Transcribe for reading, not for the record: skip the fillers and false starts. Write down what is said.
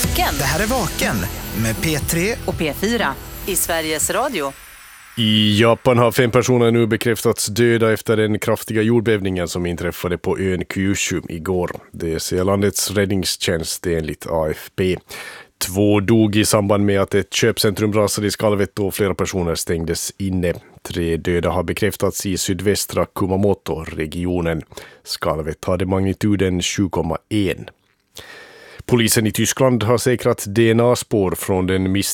Vaken. Det här är Vaken med P3 och P4 i Sveriges Radio. I Japan har 5 personer nu bekräftats döda efter den kraftiga jordbävningen som inträffade på ön Kyushu igår. Det säger landets räddningstjänst enligt AFP. 2 dog i samband med att ett köpcentrum rasade i skalvet och flera personer stängdes inne. 3 döda har bekräftats i sydvästra Kumamoto-regionen. Skalvet hade magnituden 7,1. Polisen i Tyskland har säkrat DNA-spår från den